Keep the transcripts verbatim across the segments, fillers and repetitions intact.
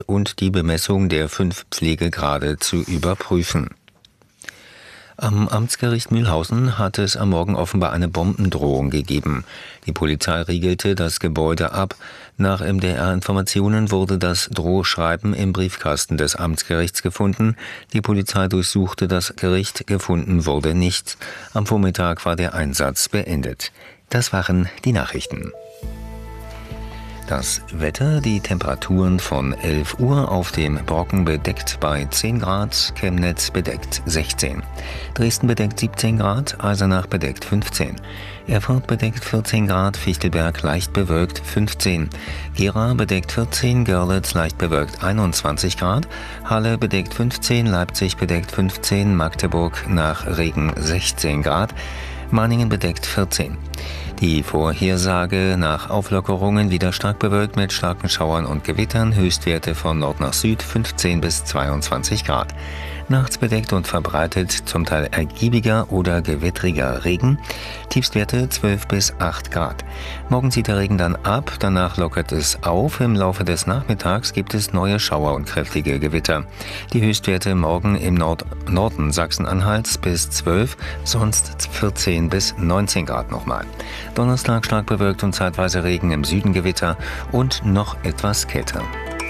und die Bemessung der fünf Pflegegrade zu überprüfen. Am Amtsgericht Mühlhausen hat es am Morgen offenbar eine Bombendrohung gegeben. Die Polizei riegelte das Gebäude ab. Nach M D R-Informationen wurde das Drohschreiben im Briefkasten des Amtsgerichts gefunden. Die Polizei durchsuchte das Gericht, gefunden wurde nichts. Am Vormittag war der Einsatz beendet. Das waren die Nachrichten. Das Wetter, die Temperaturen von elf Uhr auf dem Brocken bedeckt bei zehn Grad, Chemnitz bedeckt sechzehn, Dresden bedeckt siebzehn Grad, Eisenach bedeckt fünfzehn, Erfurt bedeckt vierzehn Grad, Fichtelberg leicht bewölkt fünfzehn, Gera bedeckt vierzehn, Görlitz leicht bewölkt einundzwanzig Grad, Halle bedeckt fünfzehn, Leipzig bedeckt fünfzehn, Magdeburg nach Regen sechzehn Grad, Meiningen bedeckt vierzehn. Die Vorhersage nach Auflockerungen wieder stark bewölkt mit starken Schauern und Gewittern, Höchstwerte von Nord nach Süd fünfzehn bis zweiundzwanzig Grad. Nachts bedeckt und verbreitet zum Teil ergiebiger oder gewittriger Regen, Tiefstwerte zwölf bis acht Grad. Morgen zieht der Regen dann ab, danach lockert es auf. Im Laufe des Nachmittags gibt es neue Schauer und kräftige Gewitter. Die Höchstwerte morgen im Nord- Norden Sachsen-Anhalts bis zwölf, sonst vierzehn bis neunzehn Grad nochmal. Donnerstag stark bewölkt und zeitweise Regen, im Süden Gewitter und noch etwas kälter.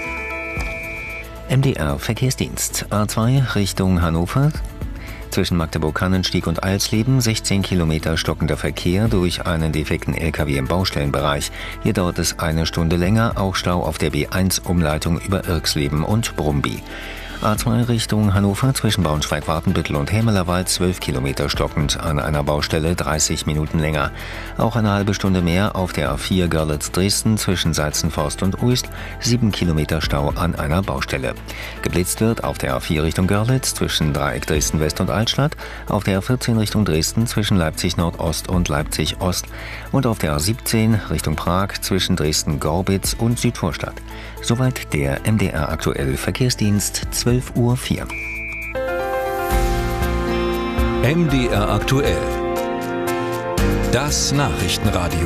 M D R Verkehrsdienst. A zwei Richtung Hannover. Zwischen Magdeburg-Kannenstieg und Alsleben sechzehn Kilometer stockender Verkehr durch einen defekten L K W im Baustellenbereich. Hier dauert es eine Stunde länger, auch Stau auf der B eins Umleitung über Irxleben und Brumby. A zwei Richtung Hannover zwischen Braunschweig-Watenbüttel und Hämelerwald zwölf Kilometer stockend, an einer Baustelle dreißig Minuten länger. Auch eine halbe Stunde mehr auf der A vier Görlitz-Dresden zwischen Salzenforst und Uist, sieben Kilometer Stau an einer Baustelle. Geblitzt wird auf der A vier Richtung Görlitz zwischen Dreieck Dresden-West und Altstadt, auf der A vierzehn Richtung Dresden zwischen Leipzig-Nordost und Leipzig-Ost und auf der A siebzehn Richtung Prag zwischen Dresden-Gorbitz und Südvorstadt. Soweit der M D R aktuell Verkehrsdienst zwölf Uhr vier. M D R aktuell. Das Nachrichtenradio.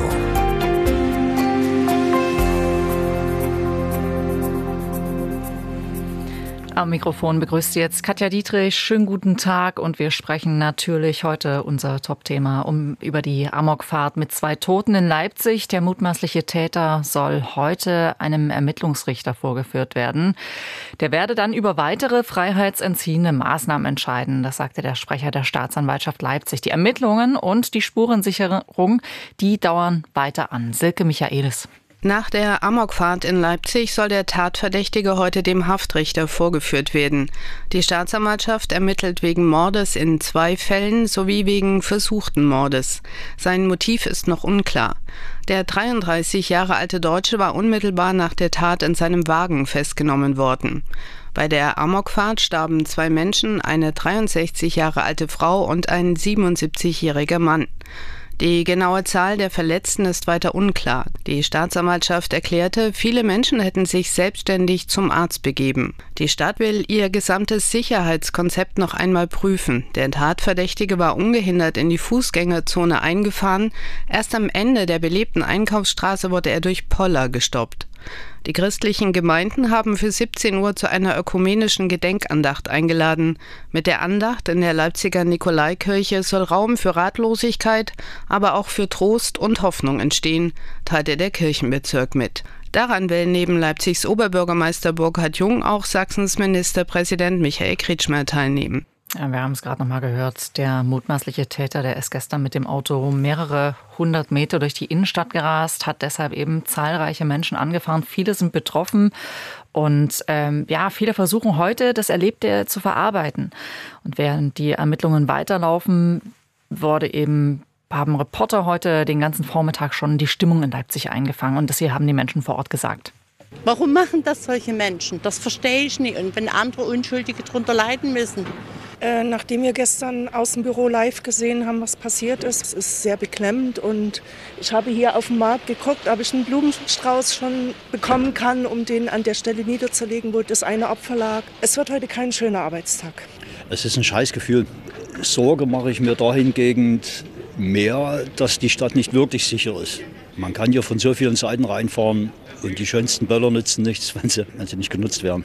Am Mikrofon begrüßt Sie jetzt Katja Dietrich. Schönen guten Tag und wir sprechen natürlich heute unser Top-Thema um über die Amokfahrt mit zwei Toten in Leipzig. Der mutmaßliche Täter soll heute einem Ermittlungsrichter vorgeführt werden. Der werde dann über weitere freiheitsentziehende Maßnahmen entscheiden. Das sagte der Sprecher der Staatsanwaltschaft Leipzig. Die Ermittlungen und die Spurensicherung, die dauern weiter an. Silke Michaelis. Nach der Amokfahrt in Leipzig soll der Tatverdächtige heute dem Haftrichter vorgeführt werden. Die Staatsanwaltschaft ermittelt wegen Mordes in zwei Fällen sowie wegen versuchten Mordes. Sein Motiv ist noch unklar. Der dreiunddreißig Jahre alte Deutsche war unmittelbar nach der Tat in seinem Wagen festgenommen worden. Bei der Amokfahrt starben zwei Menschen, eine dreiundsechzig Jahre alte Frau und ein siebenundsiebzigjähriger Mann. Die genaue Zahl der Verletzten ist weiter unklar. Die Staatsanwaltschaft erklärte, viele Menschen hätten sich selbstständig zum Arzt begeben. Die Stadt will ihr gesamtes Sicherheitskonzept noch einmal prüfen. Der Tatverdächtige war ungehindert in die Fußgängerzone eingefahren. Erst am Ende der belebten Einkaufsstraße wurde er durch Poller gestoppt. Die christlichen Gemeinden haben für siebzehn Uhr zu einer ökumenischen Gedenkandacht eingeladen. Mit der Andacht in der Leipziger Nikolaikirche soll Raum für Ratlosigkeit, aber auch für Trost und Hoffnung entstehen, teilte der Kirchenbezirk mit. Daran will neben Leipzigs Oberbürgermeister Burkhard Jung auch Sachsens Ministerpräsident Michael Kretschmer teilnehmen. Ja, wir haben es gerade noch mal gehört. Der mutmaßliche Täter, der ist gestern mit dem Auto mehrere hundert Meter durch die Innenstadt gerast, hat deshalb eben zahlreiche Menschen angefahren. Viele sind betroffen und ähm, ja, viele versuchen heute, das Erlebte zu verarbeiten. Und während die Ermittlungen weiterlaufen, wurde eben haben Reporter heute den ganzen Vormittag schon die Stimmung in Leipzig eingefangen. Und das hier haben die Menschen vor Ort gesagt. Warum machen das solche Menschen? Das verstehe ich nicht. Und wenn andere Unschuldige darunter leiden müssen. Äh, nachdem wir gestern aus dem Büro live gesehen haben, was passiert ist, es ist sehr beklemmend. Und ich habe hier auf dem Markt geguckt, ob ich einen Blumenstrauß schon bekommen kann, um den an der Stelle niederzulegen, wo das eine Opfer lag. Es wird heute kein schöner Arbeitstag. Es ist ein Scheißgefühl. Sorge mache ich mir dahingegen mehr, dass die Stadt nicht wirklich sicher ist. Man kann hier von so vielen Seiten reinfahren. Und die schönsten Böller nützen nichts, wenn sie, wenn sie nicht genutzt werden.